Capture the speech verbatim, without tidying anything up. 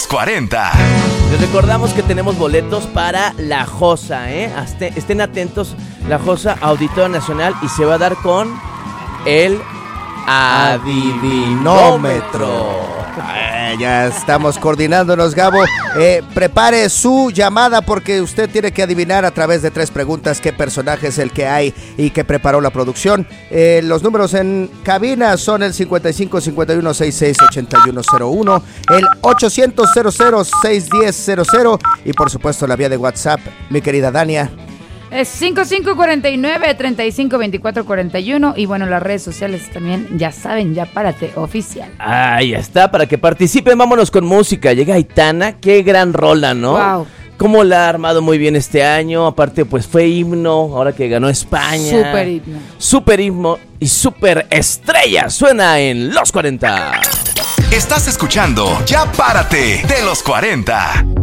los cuarenta. Les recordamos que tenemos boletos para La Josa, ¿eh? Aste- estén atentos, La Josa, Auditorio Nacional, y se va a dar con el adivinómetro. Eh, ya estamos coordinándonos, Gabo. Eh, prepare su llamada porque usted tiene que adivinar a través de tres preguntas qué personaje es el que hay y que preparó la producción. Eh, los números en cabina son el cincuenta y cinco cincuenta y uno sesenta y seis ochenta y uno cero uno, el ochocientos cero cero seis diez cero cero y por supuesto la vía de WhatsApp, mi querida Dania. Es cinco cinco cuatro nueve, treinta y cinco veinticuatro cuarenta y uno. Y bueno, las redes sociales también, ya saben, ya párate oficial. Ahí está, para que participen. Vámonos con música. Llega Aitana, qué gran rola, ¿no? Wow. Cómo la ha armado muy bien este año. Aparte, pues fue himno, ahora que ganó España. Súper himno. Súper himno y súper estrella. Suena en Los cuarenta. Estás escuchando Ya Párate de los cuarenta.